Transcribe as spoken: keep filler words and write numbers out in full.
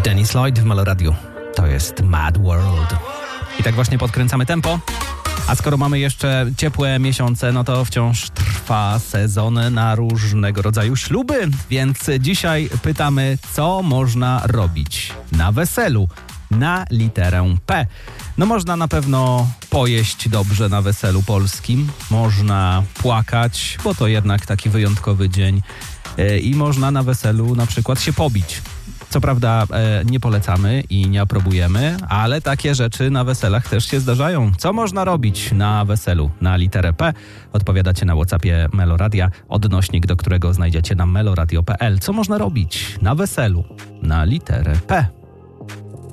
Dennis Lloyd w Meloradiu. To jest Mad World. I tak właśnie podkręcamy tempo. A skoro mamy jeszcze ciepłe miesiące, no to wciąż trwa sezon na różnego rodzaju śluby. Więc dzisiaj pytamy, co można robić na weselu na literę P. No można na pewno pojeść dobrze na weselu polskim. Można płakać, bo to jednak taki wyjątkowy dzień. I można na weselu na przykład się pobić. Co prawda e, nie polecamy i nie aprobujemy, ale takie rzeczy na weselach też się zdarzają. Co można robić na weselu na literę P? Odpowiadacie na WhatsAppie Meloradia, odnośnik do którego znajdziecie na meloradio kropka p l. Co można robić na weselu na literę P?